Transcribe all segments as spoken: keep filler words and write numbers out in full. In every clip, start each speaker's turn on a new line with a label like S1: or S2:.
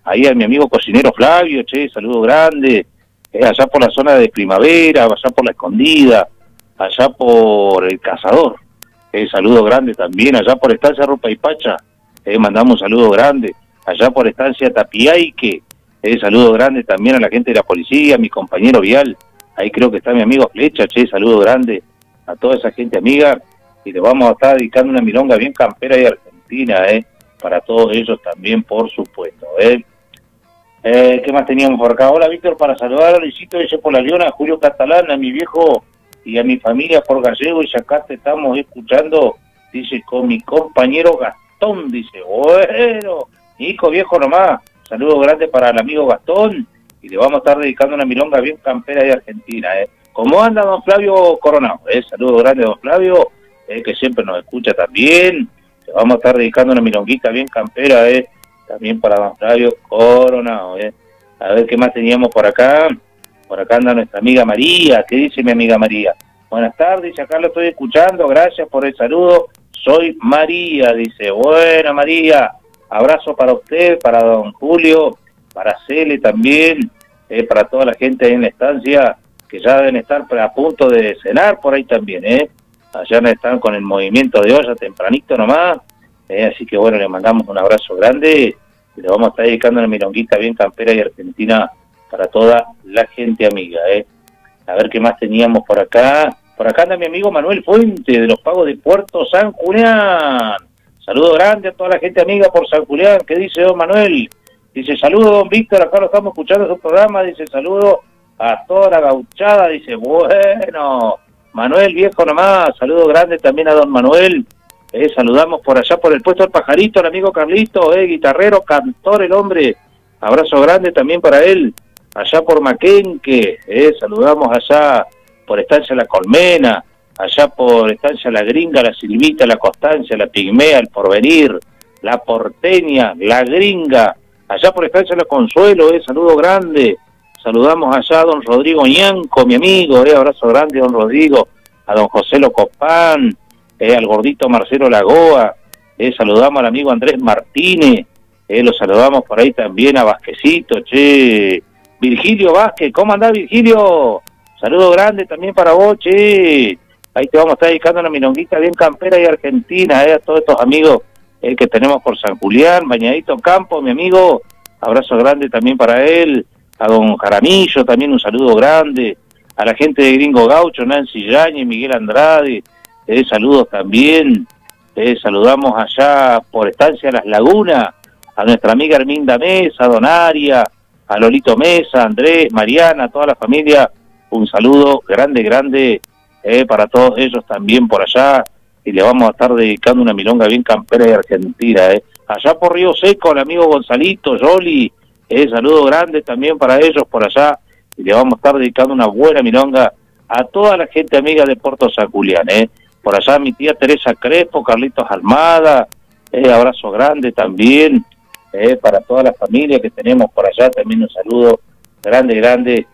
S1: ahí a mi amigo cocinero Flavio, che, saludo grande, eh, allá por la zona de Primavera, allá por La Escondida, allá por El Cazador, eh, saludo grande también, allá por Estancia Ropa y Pacha, eh, mandamos un saludo grande, allá por Estancia Tapiaique, eh, saludo grande también a la gente de la policía, a mi compañero vial, ahí creo que está mi amigo Flecha, che, saludo grande a toda esa gente amiga, y le vamos a estar dedicando una milonga bien campera y argentina, eh, para todos ellos también, por supuesto, eh. Eh, ¿Qué más teníamos por acá? Hola, Víctor, para saludar a Luisito de por la Leona, a Julio Catalán, a mi viejo y a mi familia por Gallego, y acá te estamos escuchando, dice, con mi compañero Gastón, dice, bueno, hijo viejo nomás, saludo grande para el amigo Gastón, y le vamos a estar dedicando una milonga bien campera de Argentina, ¿eh? ¿Cómo anda don Flavio Coronado? ¿Eh? Saludo grande don Flavio, eh, que siempre nos escucha también, le vamos a estar dedicando una milonguita bien campera, ¿eh? También para don Flavio Coronado, ¿eh? A ver qué más teníamos por acá. Por acá anda nuestra amiga María. ¿Qué dice mi amiga María? Buenas tardes, acá lo estoy escuchando, gracias por el saludo. Soy María, dice. Bueno, María, abrazo para usted, para don Julio, para Cele también, eh, para toda la gente ahí en la estancia, que ya deben estar a punto de cenar por ahí también, ¿eh? Allá están con el movimiento de olla tempranito nomás. Eh, así que bueno, le mandamos un abrazo grande y le vamos a estar dedicando una milonguita bien campera y argentina para toda la gente amiga, eh. A ver qué más teníamos por acá. Por acá anda mi amigo Manuel Fuente de los Pagos de Puerto San Julián. Saludo grande a toda la gente amiga por San Julián. ¿Qué dice don Manuel? Dice, saludo don Víctor, acá lo estamos escuchando en su programa. Dice, saludo a toda la gauchada. Dice, bueno, Manuel viejo nomás. Saludo grande también a don Manuel. Eh, saludamos por allá por el puesto del Pajarito, el amigo Carlito, eh, guitarrero, cantor el hombre, abrazo grande también para él, allá por Maquenque, eh, saludamos allá por Estancia La Colmena, allá por Estancia La Gringa, La Silvita, La Constancia, La Pigmea, El Porvenir, La Porteña, La Gringa, allá por Estancia La Consuelo, eh, saludo grande, saludamos allá a don Rodrigo Ñanco, mi amigo, eh, abrazo grande don Rodrigo, a don José Locopán, Eh, al gordito Marcelo Lagoa, eh, saludamos al amigo Andrés Martínez, eh, lo saludamos por ahí también a Vázquezito, che, Virgilio Vázquez, ¿cómo andás Virgilio? Saludo grande también para vos, che, ahí te vamos a estar dedicando una milonguita bien campera y argentina, eh, a todos estos amigos eh, que tenemos por San Julián, Bañadito Campo, mi amigo, abrazo grande también para él, a don Jaramillo también un saludo grande, a la gente de Gringo Gaucho, Nancy Yañez, Miguel Andrade, Eh, saludos también, eh, saludamos allá por Estancia Las Lagunas, a nuestra amiga Herminda Mesa, a Don Aria, a Lolito Mesa, Andrés, Mariana, a toda la familia, un saludo grande, grande eh, para todos ellos también por allá, y le vamos a estar dedicando una milonga bien campera y argentina. Eh. Allá por Río Seco, el amigo Gonzalito, Yoli, eh, saludo grande también para ellos por allá, y le vamos a estar dedicando una buena milonga a toda la gente amiga de Puerto San Julián, eh. Por allá mi tía Teresa Crespo, Carlitos Almada, eh, abrazo grande también, eh, para toda la familia que tenemos por allá, también un saludo grande, grande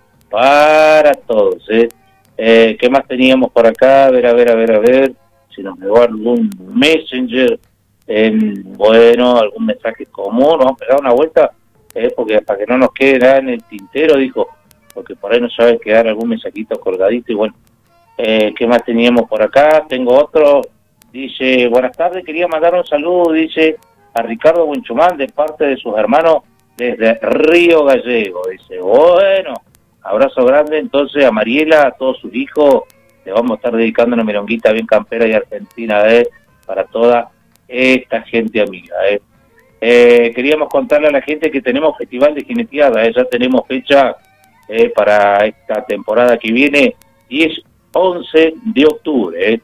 S1: para todos. Eh. Eh, ¿Qué más teníamos por acá? A ver, a ver, a ver, a ver, si nos llegó algún messenger, eh, bueno, algún mensaje común, nos vamos a pegar una vuelta, eh, porque para que no nos quede nada en el tintero, dijo, porque por ahí no sabe quedar algún mensajito colgadito y bueno. Eh, ¿Qué más teníamos por acá? Tengo otro, dice, buenas tardes, quería mandar un saludo, dice, a Ricardo Buenchumán de parte de sus hermanos desde Río Gallego, dice, bueno, abrazo grande entonces a Mariela, a todos sus hijos, le vamos a estar dedicando una milonguita bien campera y argentina, eh, para toda esta gente amiga, eh. Eh, queríamos contarle a la gente que tenemos Festival de Jineteada, eh, ya tenemos fecha eh, para esta temporada que viene, diez once de octubre, eh.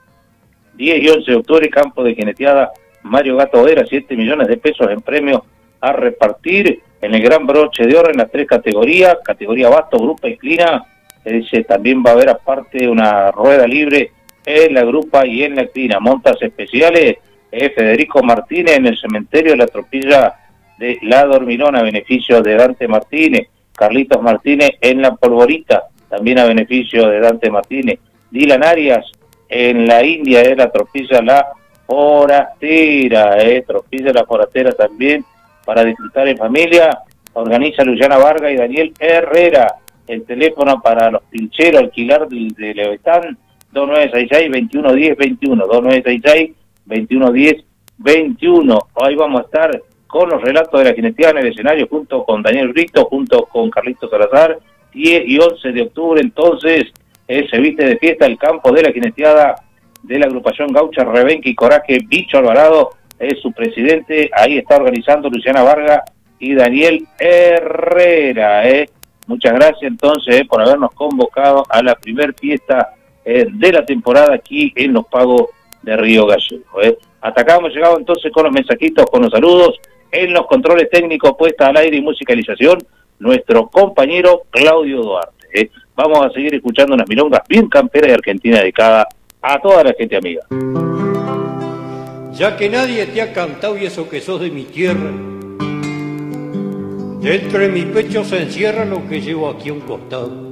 S1: diez y once de octubre, campo de jineteada Mario Gato Vera, siete millones de pesos en premios a repartir en el gran broche de oro en las tres categorías, categoría basto, grupa inclina, dice, también va a haber aparte una rueda libre en la grupa y en la inclina, montas especiales, eh, Federico Martínez en el cementerio de la tropilla de La Dormilona, a beneficio de Dante Martínez, Carlitos Martínez en la Polvorita, también a beneficio de Dante Martínez, Dylan Arias en la India, eh, la tropilla La Forastera, eh, tropilla La Forastera también, para disfrutar en familia. Organiza Luciana Vargas y Daniel Herrera. El teléfono para los pilcheros, alquilar de, de Levetán, dos nueve seis seis, veintiuno diez veintiuno, dos nueve seis seis, veintiuno diez veintiuno. Hoy vamos a estar con los relatos de la Jinesteada en el escenario, junto con Daniel Brito, junto con Carlitos Salazar, diez y once de octubre, entonces, eh, se viste de fiesta el campo de la Jinesteada de la agrupación Gaucha, Rebenque y Coraje. Bicho Alvarado es su presidente, ahí está organizando Luciana Vargas y Daniel Herrera. Eh. Muchas gracias entonces eh, por habernos convocado a la primer fiesta eh, de la temporada aquí en Los Pagos de Río Gallego. Eh. Hasta acá hemos llegado entonces con los mensajitos, con los saludos. En los controles técnicos, puesta al aire y musicalización, nuestro compañero Claudio Duarte. Eh. Vamos a seguir escuchando unas milongas bien camperas de Argentina, dedicada a toda la gente amiga.
S2: Ya que nadie te ha cantado y eso que sos de mi tierra, dentro de mi pecho se encierra lo que llevo aquí a un costado.